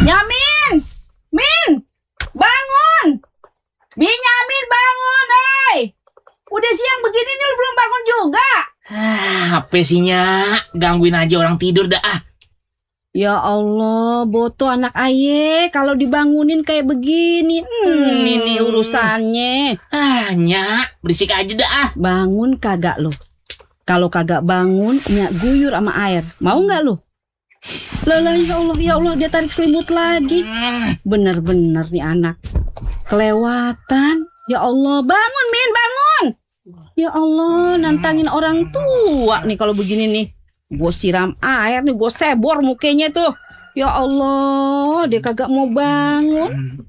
Nyamin, Min, bangun. Binyamin bangun, hei. Udah siang begini nih lu belum bangun juga. Apa sih Nyak? Gangguin aja orang tidur dah. Ya Allah, boto anak aye kalau dibangunin kayak begini. Ini urusannya. Nyak, berisik aja dah. Bangun kagak lu? Kalau kagak bangun, Nyak guyur sama air. Mau nggak lu? Lah, ya Allah, dia tarik selimut lagi. Bener-bener nih anak. Kelewatan. Ya Allah, bangun Min, bangun. Ya Allah, nantangin orang tua nih kalau begini nih. Gue siram air nih, gue sebor mukanya tuh. Ya Allah, dia kagak mau bangun.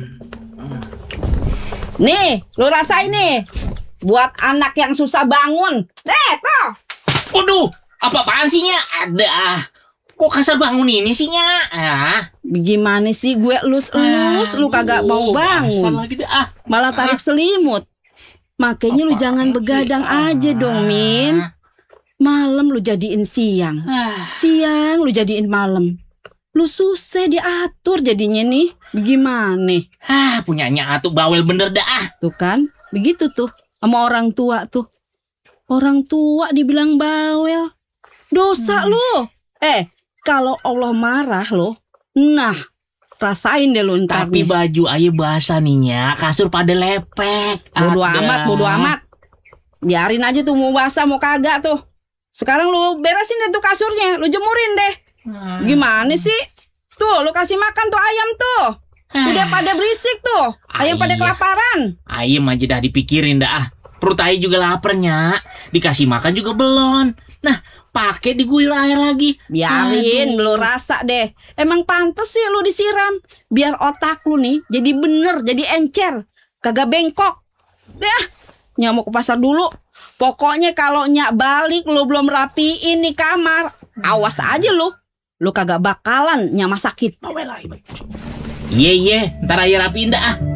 Nih, lu rasain nih. Buat anak yang susah bangun. Tuh. Waduh, apa-apaan sih Nyak? Ada. Kok kasar bangun ini sih Nyak? Gimana sih gue elus-elus, lu kagak mau bangun. Lagi dah. Malah tarik selimut. Makanya lu jangan begadang aja dong, Min. Malam lu jadiin siang. Siang lu jadiin malam. Lu susah diatur jadinya nih. Gimana? Punyanya atuh bawel bener dah. Tuh kan, begitu tuh sama orang tua tuh. Orang tua dibilang bawel. Dosa lu. Kalau Allah marah lo, nah rasain deh lu ntar. Tapi nih. baju aye basah nih Nyak, kasur pada lepek. Bodo amat. Biarin aja tuh mau basah mau kagak tuh. Sekarang lu beresin deh tuh kasurnya, lu jemurin deh. Gimana sih? Tuh, lu kasih makan tuh ayam tuh. Udah pada berisik tuh. Ayam pada kelaparan. Ayam aja dah dipikirin dah. Perut aye juga lapar Nyak. Dikasih makan juga belum. Nah, pakai diguyur air lagi. Biarin, lu rasa deh. Emang pantes sih lu disiram. Biar otak lu nih jadi bener, jadi encer. Kagak bengkok. Deh, Nyak mau ke pasar dulu. Pokoknya kalau Nyak balik lu belum rapiin nih kamar, awas aja lu. Lu kagak bakalan Nyak masakin. Iya, ntar aye rapiin dah.